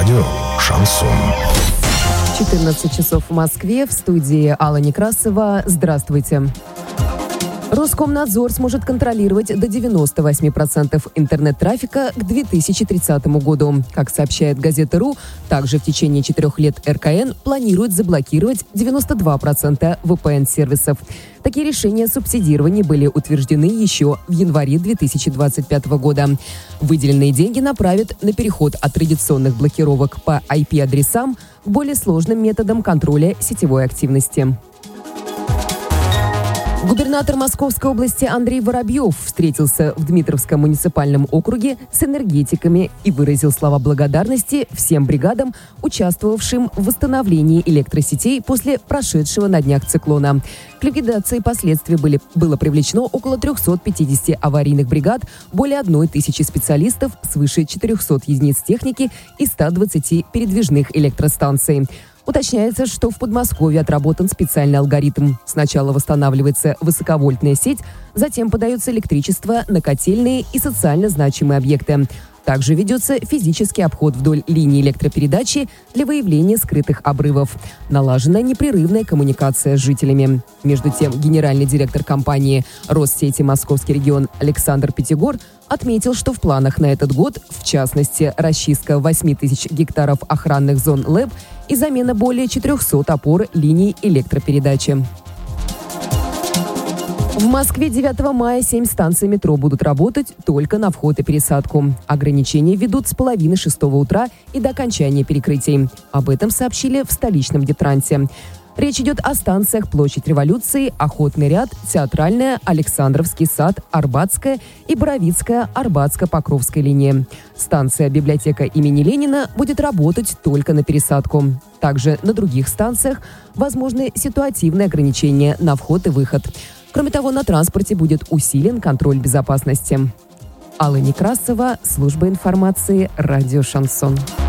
Радио «Шансон». 14 часов в Москве. В студии Алла Некрасова. Здравствуйте. Роскомнадзор сможет контролировать до 98% интернет-трафика к 2030 году. Как сообщает газета.ру, также в течение 4 лет РКН планирует заблокировать 92% VPN-сервисов. Такие решения субсидирования были утверждены еще в январе 2025 года. Выделенные деньги направят на переход от традиционных блокировок по IP-адресам к более сложным методам контроля сетевой активности. Губернатор Московской области Андрей Воробьев встретился в Дмитровском муниципальном округе с энергетиками и выразил слова благодарности всем бригадам, участвовавшим в восстановлении электросетей после прошедшего на днях циклона. К ликвидации последствий было привлечено около 350 аварийных бригад, более 1000 специалистов, свыше 400 единиц техники и 120 передвижных электростанций. Уточняется, что в Подмосковье отработан специальный алгоритм. Сначала восстанавливается высоковольтная сеть, затем подается электричество на котельные и социально значимые объекты. Также ведется физический обход вдоль линии электропередачи для выявления скрытых обрывов. Налажена непрерывная коммуникация с жителями. Между тем, генеральный директор компании «Россети Московский регион» Александр Пятигор отметил, что в планах на этот год, в частности, расчистка 8000 гектаров охранных зон ЛЭП и замена более 400 опор линий электропередачи. В Москве 9 мая 7 станций метро будут работать только на вход и пересадку. Ограничения введут с половины 6 утра и до окончания перекрытий. Об этом сообщили в столичном Детрансе. Речь идет о станциях Площадь Революции, Охотный ряд, Театральная, Александровский сад, Арбатская и Боровицкая, Арбатско-Покровская линии. Станция Библиотека имени Ленина будет работать только на пересадку. Также на других станциях возможны ситуативные ограничения на вход и выход. Кроме того, на транспорте будет усилен контроль безопасности. Алла Некрасова, служба информации, радио «Шансон».